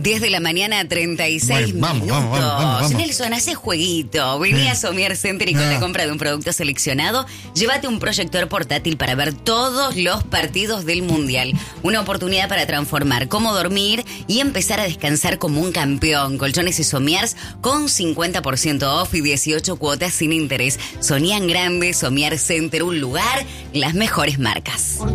10 de la mañana, 36 Bueno, minutos. vamos. Nelson, hace jueguito. Vení a Somier Center y con la compra de un producto seleccionado, llévate un proyector portátil para ver todos los partidos del Mundial. Una oportunidad para transformar cómo dormir y empezar a descansar como un campeón. Colchones y somiers con 50% off y 18 cuotas sin interés. Soñá en grande, Somier Center, un lugar, las mejores marcas.